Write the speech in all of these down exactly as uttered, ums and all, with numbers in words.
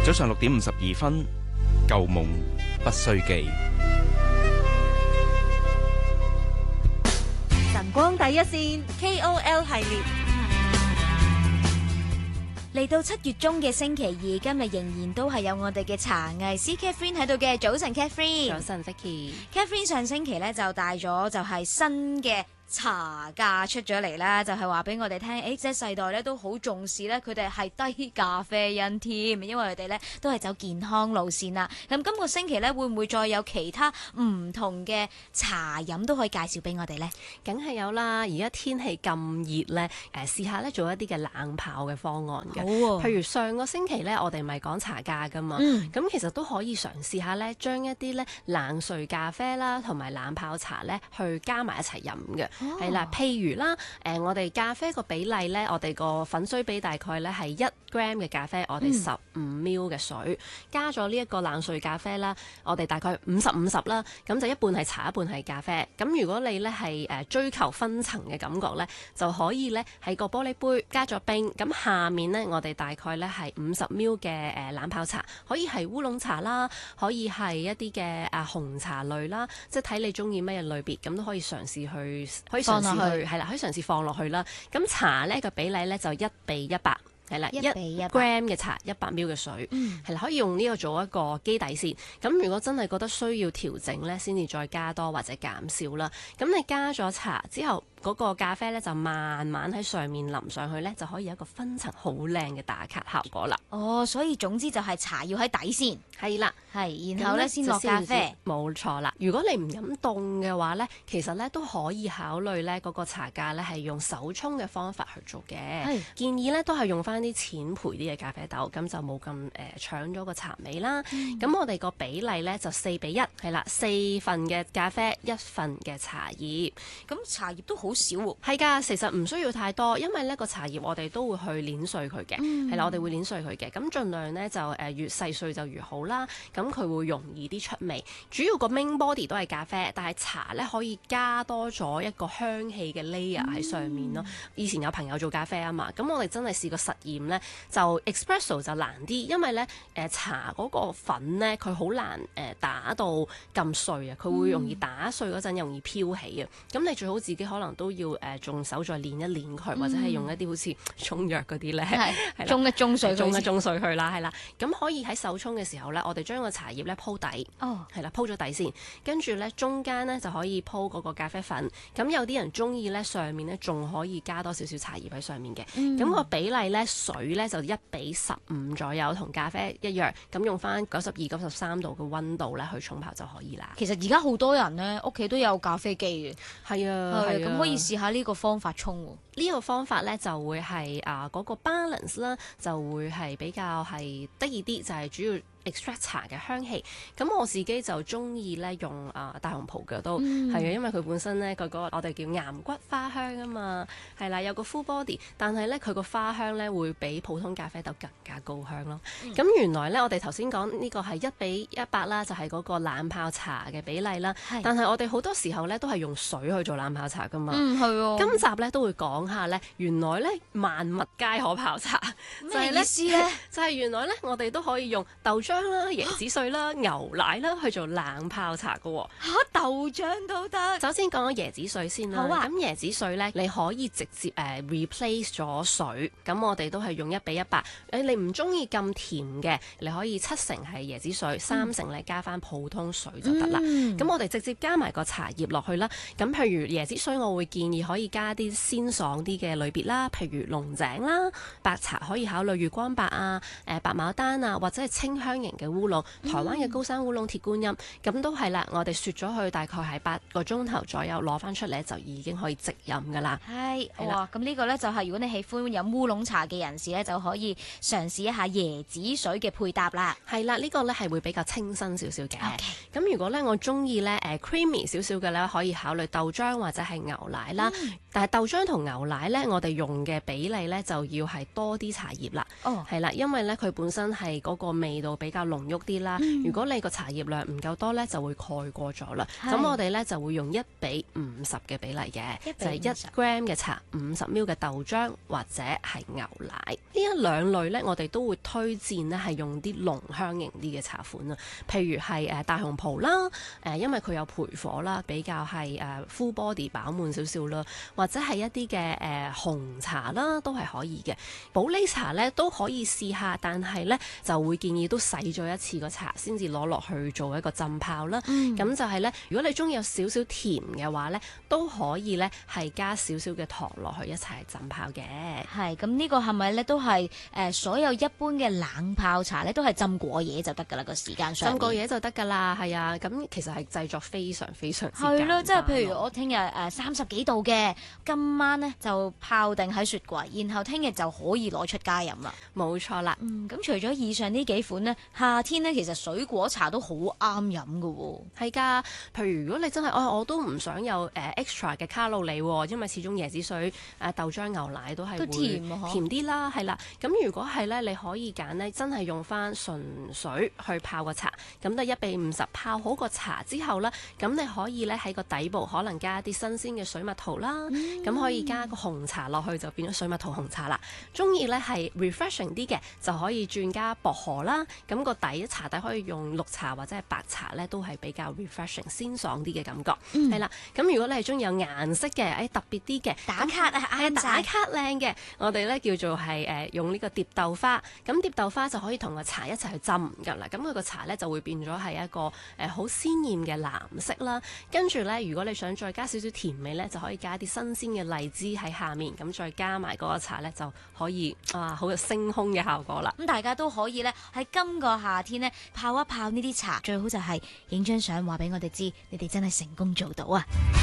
早上六點五十二分，舊夢不須記。 晨光第一線 K O L 系列。嚟到七月中嘅星期二，今日仍然都係有我哋嘅茶藝師 Catherine 喺度嘅。早晨 Catherine。 早晨 Vicky。 Catherine 上星期咧就帶咗就係新嘅茶價出咗嚟啦，就係話俾我哋聽，誒即係世代咧都好重視咧，佢哋係低咖啡因添，因為佢哋咧都係走健康路線啦。咁今個星期咧會唔會再有其他唔同嘅茶飲都可以介紹俾我哋呢？ 梗係有啦！而家天氣咁熱咧，誒試下咧做一啲嘅冷泡嘅方案嘅。 好啊。 譬如上個星期咧，我哋咪講茶價噶嘛，咁、嗯、其實都可以嘗試下咧，將一啲咧冷萃咖啡啦，同埋冷泡茶咧，去加埋一齊飲嘅。係啦、哦，譬如啦，誒、呃，我哋咖啡個比例咧，我哋個粉水比大概咧係一 gram 嘅咖啡，我哋十五 ml 嘅水，嗯、加咗呢一個冷萃咖啡啦，我哋大概五十五十啦，咁就一半係茶，一半係咖啡。咁如果你咧係誒追求分層嘅感覺咧，就可以咧喺個玻璃杯加咗冰，咁下面咧我哋大概咧係五十 ml 嘅誒冷泡茶，可以係烏龍茶啦，可以係一啲嘅誒紅茶類啦，即係睇你中意乜嘢類別，咁都可以嘗試去可以嘗試去係啦，可以嘗試放落去啦。咁茶咧個比例咧就一比一百。係啦，一 gram 嘅茶，一百 ml 嘅水，係啦、嗯，可以用呢個做一個基底線。咁如果真係覺得需要調整咧，先至再加多或者減少啦。咁你加咗茶之後，嗰、那個咖啡咧就慢慢喺上面淋上去咧，就可以有一個分層好靚嘅打卡效果啦。 哦，所以總之就係茶要喺底先， 係啦， 係，然後咧先落咖啡。 冇錯啦。如果你唔飲凍嘅話咧，其實咧都可以考慮咧嗰個茶架咧係用手沖嘅方法去做嘅。係建議咧都係用翻啲淺焙啲嘅咖啡豆，咁就冇咁誒搶咗個茶味啦。咁、嗯、我哋個比例咧就四比一，係啦，四份嘅咖啡，一份嘅茶葉。 咁茶葉都好少喎。 係㗎，其實唔需要太多，因為呢個茶葉我哋都會去碾碎佢嘅，係啦、嗯，我哋會碾碎佢嘅。咁盡量咧就誒越細碎就越好啦。咁佢會容易啲出味。主要個 main body 都係咖啡，但係茶咧可以加多咗一個香氣嘅 layer 喺上面咯。嗯、以前有朋友做咖啡啊嘛，咁我哋真係試過實驗咧。就 espresso 就難啲，因為咧誒、呃、茶嗰個粉咧佢好難誒、呃、打到咁碎啊，佢會容易打碎嗰陣容易飄起啊。咁、嗯、你最好自己可能都要誒用、呃、手再練一練佢，嗯、或者係用一啲好似沖藥嗰啲咧，係沖一沖水， 沖一沖水去啦，係啦。咁可以喺手沖嘅時候咧，我哋將個茶葉咧鋪底，哦，係啦，鋪咗底先，跟住咧中間咧就可以鋪嗰個咖啡粉。咁有啲人中意咧上面咧仲可以加多少少茶葉喺上面嘅。咁、嗯、個比例咧水咧就一比十五左右，同咖啡一樣。咁用翻九十二、九十三度嘅溫度咧去沖泡就可以啦。 其實而家好多人咧屋企都有咖啡機嘅， 係啊，係咁、啊、可以試下呢個方法沖。 呢個方法咧就會係啊嗰個 balance 啦，就會係比較係得意啲，就係、是、主要extract 茶嘅香氣。咁我自己就中意咧用啊大紅袍嘅都係啊、嗯，因為佢本身咧佢嗰個我哋叫岩骨花香啊嘛，係啦，有個 full body，但係咧佢個花香咧會比普通咖啡豆更加高香咯。咁、嗯、原來咧我哋頭先講呢個係一比一百啦，就係、是、嗰個冷泡茶嘅比例啦。是但係我哋好多時候咧都係用水去做冷泡茶噶嘛。嗯，係喎。今集咧都會講下咧，原來咧萬物皆可泡茶。 咩意思咧？ 就係原來咧我哋都可以用豆漿啦、椰子碎啦、牛奶啦去做冷泡茶噶喎。 嚇，豆漿都得？ 首先講咗椰子碎先啦。好啊。咁椰子碎咧，你可以直接誒、uh, replace 咗水。咁我哋都係用一比一百。誒，你唔中意咁甜嘅，你可以七成係椰子碎，三成你加翻普通水就得啦。咁、嗯、我哋直接加埋個茶葉落去啦。咁譬如椰子碎，我會建議可以加啲鮮爽啲嘅類別啦，譬如龍井啦，白茶可以考慮月光白啊、誒白牡丹啊，或者係清香型嘅烏龍，台灣嘅高山烏龍鐵觀音，咁、嗯、都係啦。我哋雪咗佢大概係八個鐘頭左右，攞翻出嚟就已經可以即飲噶啦。 係，哇！咁呢個呢，就係如果你喜歡飲烏龍茶嘅人士呢，就可以嘗試一下椰子水嘅配搭啦。 係啦，呢、呢個呢係會比較清新少少嘅。咁 Okay. 如果呢，我中意呢誒 creamy 少少嘅呢，可以考慮豆漿或者係牛奶啦。嗯、 但係豆漿同牛奶咧，我哋用嘅比例咧就要係多啲茶葉啦。 哦， 係啦，因為咧佢本身係嗰個味道比較濃郁啲啦。嗯、如果你個茶葉量唔夠多咧，就會蓋過咗啦。咁我哋咧就會用一比五十嘅比例嘅，就係一 gram 嘅茶，五十 ml 嘅豆漿或者係牛奶。呢一兩類咧，我哋都會推薦咧係用啲濃香型啲嘅茶款啊，譬如係誒大紅袍啦，誒因為佢有焙火啦，比較係誒 full body 飽滿少少啦，或者係一啲嘅誒紅茶啦，都係可以嘅。普洱茶咧都可以試下，但係咧就會建議都洗咗一次個茶先至攞落去做一個浸泡啦。咁、嗯、就係咧，如果你中意有少少甜嘅話咧，都可以咧係加少少嘅糖落去一齊浸泡嘅。 係，咁呢個係咪咧都係誒、呃、所有一般嘅冷泡茶咧都係浸過夜就得㗎啦？個時間上浸過夜就得㗎啦，係啊。咁其實係製作非常非常之係咯，即係譬如我聽日誒三十幾度嘅，今晚咧就泡定喺雪櫃，然後聽日就可以攞出街飲啦。 冇錯啦。 嗯，咁除咗以上呢幾款呢，夏天呢其實水果茶都好啱飲㗎喎。 係㗎，譬如如果你真係，哦，我都唔想有誒、呃、extra 嘅卡路里喎，因為始終椰子水、誒、呃、豆漿、牛奶都係會甜啊， 甜啲啦，係啦。咁如果係咧，你可以揀呢，真係用翻純水去泡個茶，咁都一比五十泡好個茶之後啦，咁你可以咧喺個底部可能加一啲新鮮嘅水蜜桃啦，咁、嗯、可以加個紅茶落去就變咗水蜜桃紅茶啦。中意咧係 refreshing 啲嘅，就可以轉加薄荷啦。咁個底茶底可以用綠茶或者係白茶咧，都係比較 refreshing 鮮爽啲嘅感覺。係、嗯、啦，咁如果你係中意有顏色嘅，誒、哎、特別啲嘅打卡啊， 係打卡靚嘅，我哋咧叫做係誒、呃、用呢個蝶豆花。咁蝶豆花就可以同個茶一齊去浸㗎啦。咁佢個茶咧就會變咗係一個誒好、呃、鮮豔嘅藍色啦。跟住咧，如果你想再加少少甜味咧，就可以加啲新鮮嘅荔枝喺下面，咁再加埋嗰個茶咧，就可以啊好有星空嘅效果啦。 咁大家都可以咧喺今個夏天呢泡一泡呢啲茶，最好就係影張相話俾我哋知，你哋真係成功做到啊！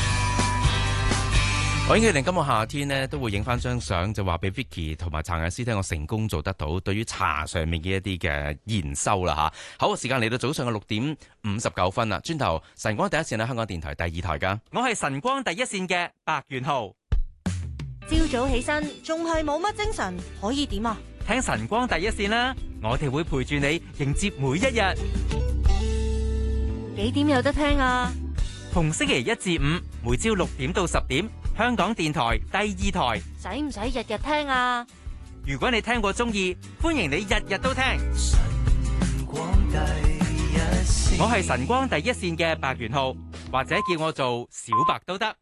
我已經決定今個夏天呢都會影翻張相，就話俾 Vicky 同埋陳雅詩聽，我成功做得到對於茶上面嘅一啲嘅研修啦吓。好，時間嚟到早上嘅六點五十九分啦，轉頭晨光第一線喺香港電台第二台噶， 我係晨光第一線嘅白元浩。 朝早起身仲係冇乜精神，可以點啊？ 聽晨光第一線啦，我哋會陪住你迎接每一日。 幾點有得聽啊？ 逢星期一至五，每朝六點到十點，香港電台第二台。 使唔使日日聽啊？ 如果你聽過中意，歡迎你日日都聽。我係晨光第一線嘅白元浩，或者叫我做小白都得。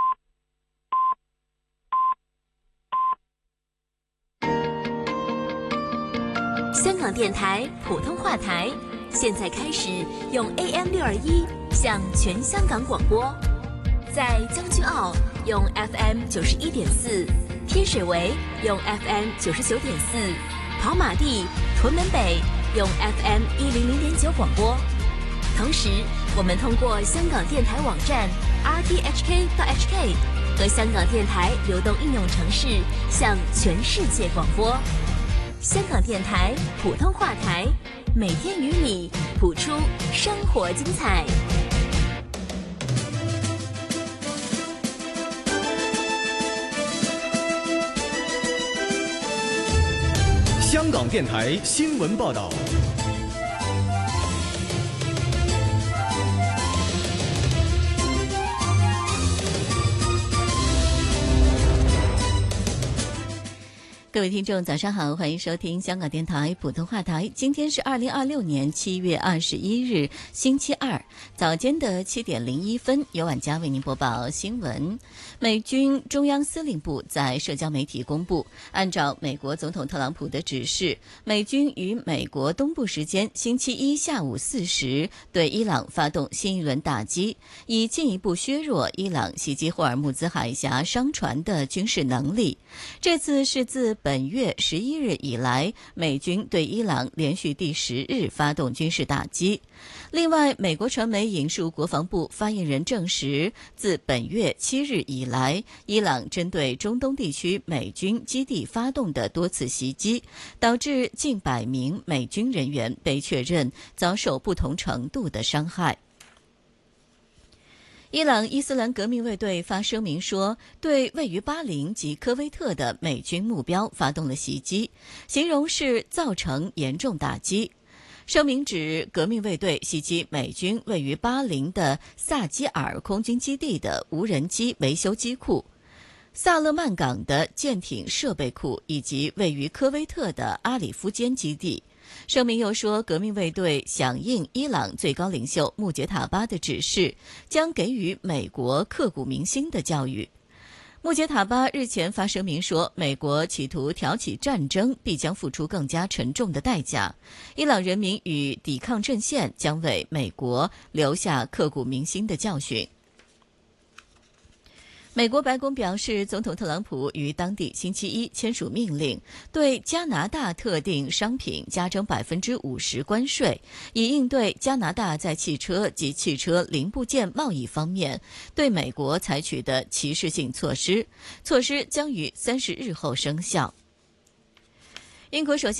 香港電台普通話台，現在開始用 A M 六二一向全香港廣播，在將軍澳用 F M 九十一點四，天水圍用 F M 九十九點四，跑馬地、屯門北用 F M 一零零點九廣播。同時，我們通過香港電台網站 r t h k dot h k 和香港電台流動應用程式向全世界廣播。香港電台普通話台，每天與你譜出生活精彩。 香港電台新聞報道。 各位聽眾早上好，歡迎收聽香港電台普通話台。今天是二零二六年七月二十一日星期二早間的七點零一分，由婉嘉為您播報新聞。美軍中央司令部在社交媒體公布，按照美國總統特朗普的指示，美軍於美國東部時間星期一下午四時對伊朗發動新一輪打擊，以進一步削弱伊朗襲擊霍爾木茲海峽商船的軍事能力。這次是自本月十一日以來，美軍對伊朗連續第十日發動軍事打擊。另外，美國傳媒引述國防部發言人證實，自本月七日以來，伊朗針對中東地區美軍基地發動的多次襲擊，導致近百名美軍人員被確認遭受不同程度的傷害。 伊朗伊斯兰革命卫队发声明说，对位于巴林及科威特的美军目标发动了袭击，形容是造成严重打击。声明指，革命卫队袭击美军位于巴林的萨基尔空军基地的无人机维修机库、萨勒曼港的舰艇设备库以及位于科威特的阿里夫坚基地。声明又说，革命卫队响应伊朗最高领袖穆杰塔巴的指示，将给予美国刻骨铭心的教育。穆杰塔巴日前发声明说，美国企图挑起战争，必将付出更加沉重的代价。伊朗人民与抵抗阵线将为美国留下刻骨铭心的教训。美国白宫表示，总统特朗普于当地星期一签署命令，对加拿大特定商品加征百分之五十关税，以应对加拿大在汽车及汽车零部件贸易方面对美国采取的歧视性措施。措施将于三十日后生效。英国首相